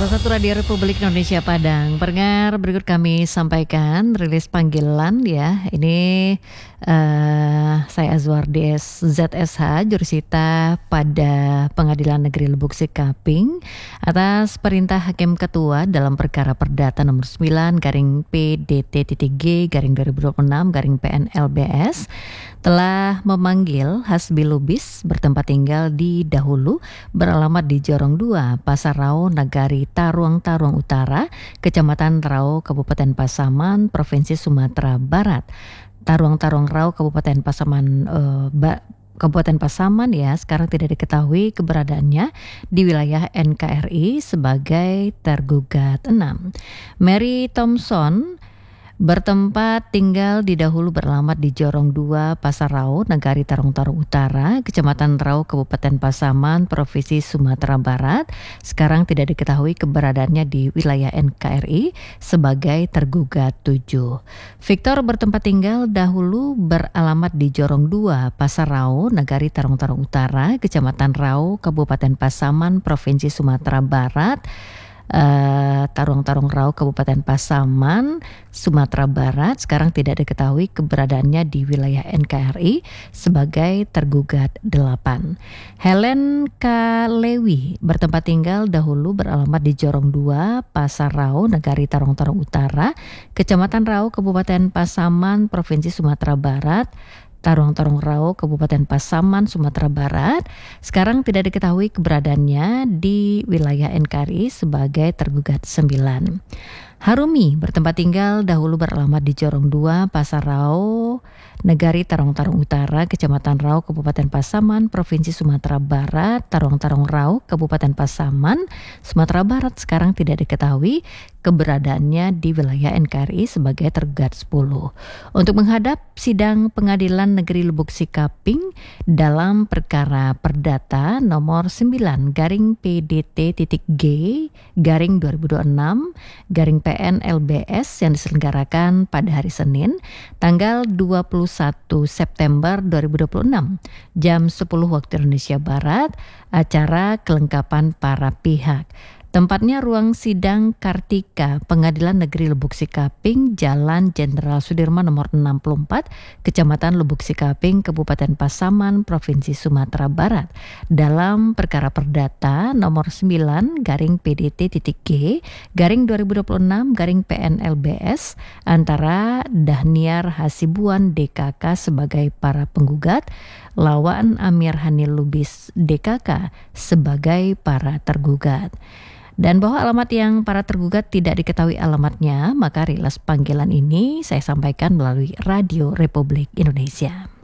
Salah satu Radio Republik Indonesia Padang. Pendengar, berikut kami sampaikan rilis panggilan ya. Ini saya Azwardies ZSH, jurusita pada Pengadilan Negeri Lubuk Sikaping atas perintah Hakim Ketua dalam perkara perdata nomor 9 garing PDT.G garing 2026 garing PN LBS telah memanggil Hasbi Lubis bertempat tinggal di Dahulu beralamat di Jorong 2, Pasar Rao, Nagari Taruang Utara, Kecamatan Rao, Kabupaten Pasaman, Provinsi Sumatera Barat. Taruang Rao, Kabupaten Pasaman Kabupaten Pasaman ya, sekarang tidak diketahui keberadaannya di wilayah NKRI sebagai tergugat 6. Mary Thompson bertempat tinggal di Dahulu beralamat di Jorong 2, Pasar Rao, Nagari Taruang Utara, Kecamatan Rao, Kabupaten Pasaman, Provinsi Sumatera Barat. Sekarang tidak diketahui keberadaannya di wilayah NKRI sebagai tergugat 7. Victor bertempat tinggal Dahulu beralamat di Jorong 2, Pasar Rao, Nagari Taruang Utara, Kecamatan Rao, Kabupaten Pasaman, Provinsi Sumatera Barat. Taruang Rao, Kabupaten Pasaman, Sumatera Barat. Sekarang tidak diketahui keberadaannya di wilayah NKRI sebagai tergugat 8. Helen K. Lewi bertempat tinggal Dahulu beralamat di Jorong 2, Pasar Rao, Nagari Taruang Utara, Kecamatan Rao, Kabupaten Pasaman, Provinsi Sumatera Barat. Taruang Rao, Kabupaten Pasaman, Sumatera Barat. Sekarang tidak diketahui keberadaannya di wilayah NKRI sebagai tergugat 9. Harumi bertempat tinggal Dahulu beralamat di Jorong 2, Pasar Rao, Nagari Taruang Utara, Kecamatan Rao, Kabupaten Pasaman, Provinsi Sumatera Barat. Taruang Rao, Kabupaten Pasaman, Sumatera Barat. Sekarang tidak diketahui keberadaannya di wilayah NKRI sebagai tergugat 10. Untuk menghadap sidang Pengadilan Negeri Lubuk Sikaping dalam perkara perdata nomor 9 garing PDT.G garing 2026 garing PN LBS yang diselenggarakan pada hari Senin tanggal 21 September 2026 jam 10 waktu Indonesia Barat. Acara kelengkapan para pihak. Tempatnya ruang sidang Kartika, Pengadilan Negeri Lubuk Sikaping, Jalan Jenderal Sudirman nomor 64, Kecamatan Lubuk Sikaping, Kabupaten Pasaman, Provinsi Sumatera Barat. Dalam perkara perdata nomor 9 garing PDT.G garing 2026 garing PNLBS antara Dahniar Hasibuan DKK sebagai para penggugat, lawan Amir Hani Lubis DKK sebagai para tergugat. Dan bahwa alamat yang para tergugat tidak diketahui alamatnya, maka rilis panggilan ini saya sampaikan melalui Radio Republik Indonesia.